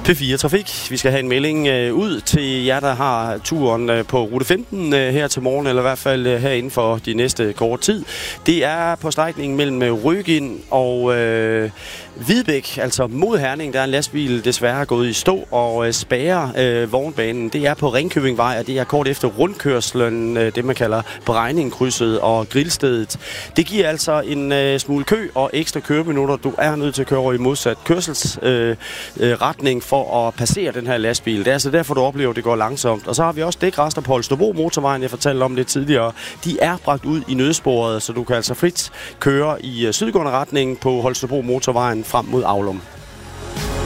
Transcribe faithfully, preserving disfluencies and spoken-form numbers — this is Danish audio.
P fire Trafik. Vi skal have en melding øh, ud til jer, der har turen øh, på rute femten øh, her til morgen, eller i hvert fald øh, her inden for de næste kort tid. Det er på strækningen mellem Røgind og øh, Hvidbæk, altså mod Herning. Der er en lastbil desværre gået i stå og øh, spærrer øh, vognbanen. Det er på Ringkøbingvej, og det er kort efter rundkørslen, øh, det man kalder Brejningkrydset og Grillstedet. Det giver altså en øh, smule kø og ekstra køreminutter. Du er nødt til at køre over i modsat kørselsretning øh, retning for at passere den her lastbil. Det er altså derfor, du oplever, at det går langsomt. Og så har vi også dækrester på Holstebro motorvejen, jeg fortalte om det tidligere. De er bragt ud i nødsporet, så du kan altså frit køre i sydgående retning på Holstebro motorvejen frem mod Aulum.